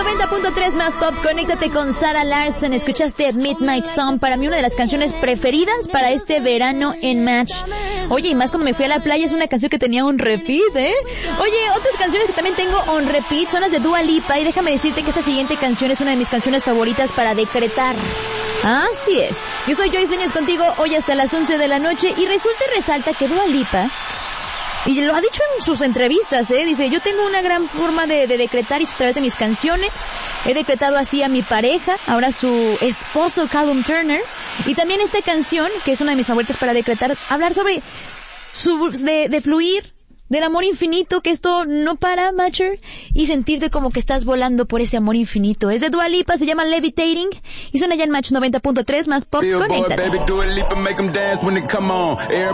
90.3 más pop, conéctate con Sarah Larson. Escuchaste Midnight Sun, para mí una de las canciones preferidas para este verano en Match. Oye, y más cuando me fui a la playa, es una canción que tenía on repeat, ¿eh? Oye, otras canciones que también tengo on repeat son las de Dua Lipa, y déjame decirte que esta siguiente canción es una de mis canciones favoritas para decretar. Así es. Yo soy Joyce Núñez contigo hoy hasta las 11 de la noche, y resulta y resalta que Dua Lipa, y lo ha dicho en sus entrevistas, dice, yo tengo una gran forma de decretar, y a través de mis canciones he decretado así a mi pareja, ahora su esposo Callum Turner, y también esta canción, que es una de mis favoritas para decretar, hablar sobre de fluir, del amor infinito, que esto no para, Matcher, y sentirte como que estás volando por ese amor infinito. Es de Dua Lipa, se llama Levitating, y suena ya en Match 90.3 más pop. Conéctate.